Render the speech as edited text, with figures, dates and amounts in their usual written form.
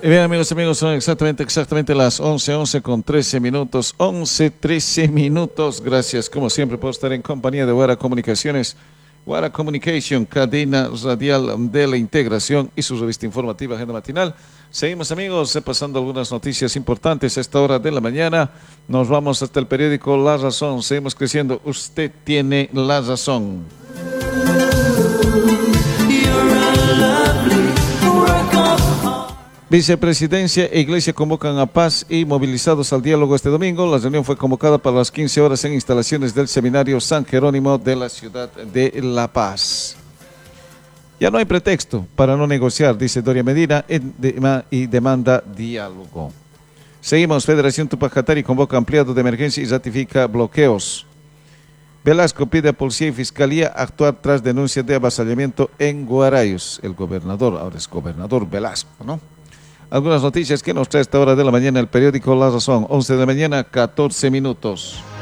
Y bien, amigos, son exactamente las 11 con 13 minutos. 13 minutos. Gracias, como siempre, por estar en compañía de Guara Comunicaciones. Guara Communication, cadena radial de la integración y su revista informativa Agenda Matinal. Seguimos, amigos, repasando algunas noticias importantes a esta hora de la mañana. Nos vamos hasta el periódico La Razón. Seguimos creciendo. Usted tiene la razón. Vicepresidencia e Iglesia convocan a paz y movilizados al diálogo este domingo. La reunión fue convocada para las 15 horas en instalaciones del Seminario San Jerónimo de la ciudad de La Paz. Ya no hay pretexto para no negociar, dice Doria Medina, y demanda diálogo. Seguimos. Federación Tupacatari convoca ampliado de emergencia y ratifica bloqueos. Velasco pide a Policía y Fiscalía actuar tras denuncias de avasallamiento en Guarayos. El gobernador, ahora es gobernador Velasco, ¿no? Algunas noticias que nos trae a esta hora de la mañana el periódico La Razón. 11 de la mañana, 14 minutos.